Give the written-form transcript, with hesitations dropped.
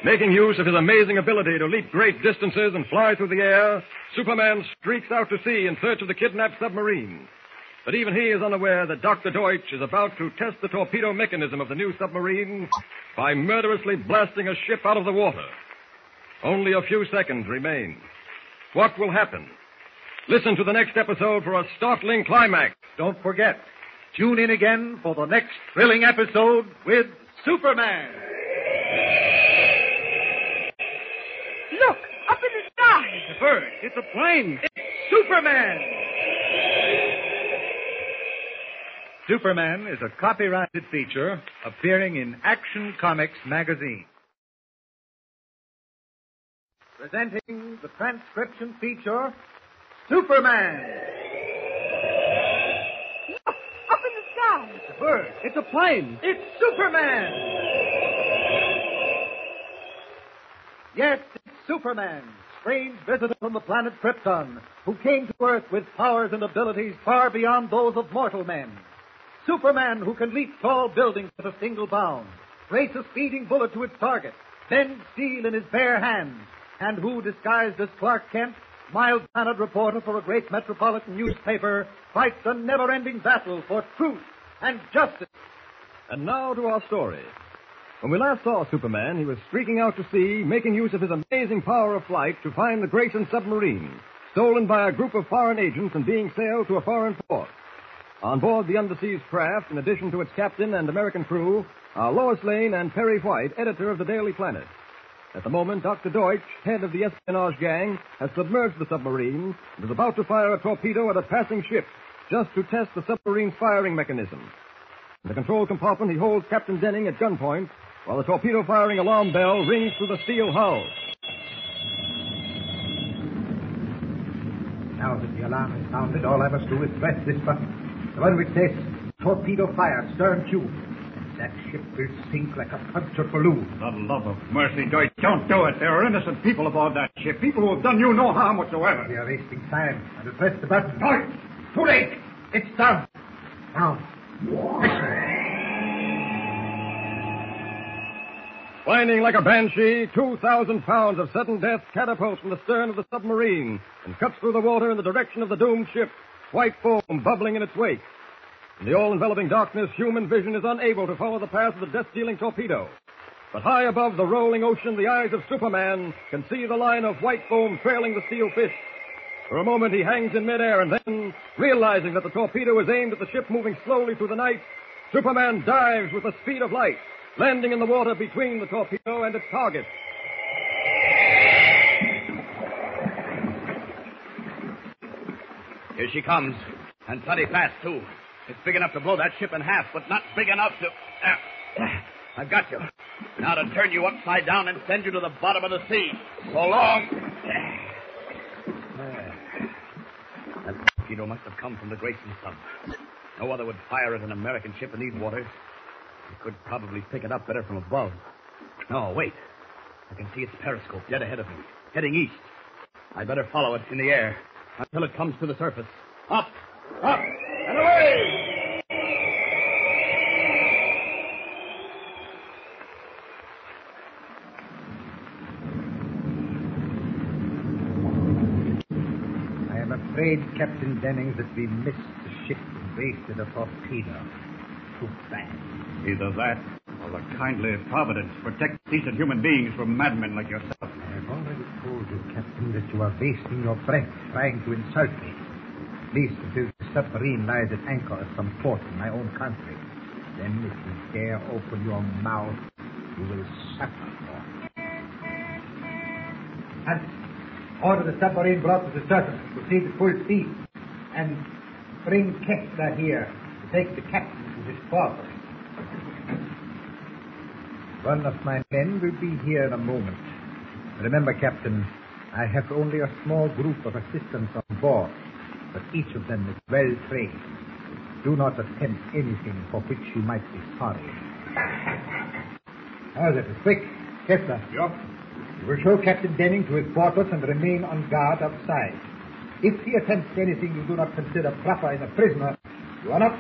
Making use of his amazing ability to leap great distances and fly through the air, Superman streaks out to sea in search of the kidnapped submarine. But even he is unaware that Dr. Deutsch is about to test the torpedo mechanism of the new submarine by murderously blasting a ship out of the water. Only a few seconds remain. What will happen? Listen to the next episode for a startling climax. Don't forget, tune in again for the next thrilling episode with Superman. Look, up in the sky. It's a bird. It's a plane. It's Superman. Superman is a copyrighted feature appearing in Action Comics magazine. Presenting the transcription feature, Superman. Look, up in the sky. It's a bird. It's a plane. It's Superman. Yes, it's Superman, strange visitor from the planet Krypton, who came to Earth with powers and abilities far beyond those of mortal men. Superman, who can leap tall buildings at a single bound, race a speeding bullet to its target, bend steel in his bare hands, and who, disguised as Clark Kent, mild-mannered reporter for a great metropolitan newspaper, fights a never-ending battle for truth and justice. And now to our story. When we last saw Superman, he was streaking out to sea, making use of his amazing power of flight to find the Grayson submarine, stolen by a group of foreign agents and being sailed to a foreign port. On board the underseas craft, in addition to its captain and American crew, are Lois Lane and Perry White, editor of the Daily Planet. At the moment, Dr. Deutsch, head of the espionage gang, has submerged the submarine and is about to fire a torpedo at a passing ship, just to test the submarine's firing mechanism. In the control compartment, he holds Captain Denning at gunpoint, while the torpedo-firing alarm bell rings through the steel hull. Now that the alarm is sounded, all I must do is press this button. The one which says, torpedo fire, stern tube. That ship will sink like a punctured balloon. For the love of mercy, Deutsch, don't do it. There are innocent people aboard that ship. People who have done you no harm whatsoever. We are wasting time. I will press the button. Deutsch! Too late! It's done. Now, listen. Whining like a banshee, 2,000 pounds of sudden death catapults from the stern of the submarine and cuts through the water in the direction of the doomed ship, white foam bubbling in its wake. In the all-enveloping darkness, human vision is unable to follow the path of the death-dealing torpedo. But high above the rolling ocean, the eyes of Superman can see the line of white foam trailing the steel fish. For a moment, he hangs in midair, and then, realizing that the torpedo is aimed at the ship moving slowly through the night, Superman dives with the speed of light, landing in the water between the torpedo and its target. Here she comes, and plenty fast, too. It's big enough to blow that ship in half, but not big enough to... I've got you. Now to turn you upside down and send you to the bottom of the sea. So long. That torpedo must have come from the Grayson sub. No other would fire at an American ship in these waters. You could probably pick it up better from above. No, wait. I can see its periscope dead ahead of me, heading east. I'd better follow it in the air until it comes to the surface. Up, up, and away! I am afraid, Captain Denning, that we missed the ship and wasted a torpedo. Too bad. Either that, or the kindly providence protects decent human beings from madmen like yourself. I have already told you, Captain, that you are wasting your breath trying to insult me. At least until the submarine lies at anchor at some port in my own country. Then, if you dare open your mouth, you will suffer for it. And order the submarine brought to the surface, proceed at full speed, and bring Kessler here to take the captain to his quarters. One of my men will be here in a moment. Remember, Captain, I have only a small group of assistants on board, but each of them is well trained. Do not attempt anything for which you might be sorry. Now, that is quick. Kessler. Yep. You will show Captain Denning to his quarters and remain on guard outside. If he attempts anything you do not consider proper in a prisoner, you are not